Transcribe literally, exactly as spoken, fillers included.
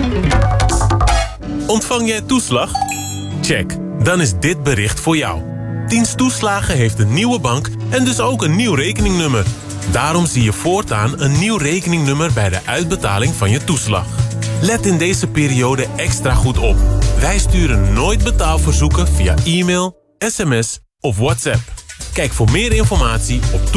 Ontvang jij toeslag? Check, dan is dit bericht voor jou. Dienst Toeslagen heeft een nieuwe bank en dus ook een nieuw rekeningnummer. Daarom zie je voortaan een nieuw rekeningnummer bij de uitbetaling van je toeslag. Let in deze periode extra goed op. Wij sturen nooit betaalverzoeken via e-mail, sms of WhatsApp. Kijk voor meer informatie op